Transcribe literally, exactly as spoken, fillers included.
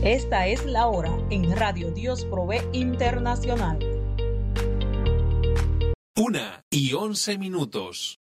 Esta es la hora en Radio Dios Provee Internacional. Una y once minutos.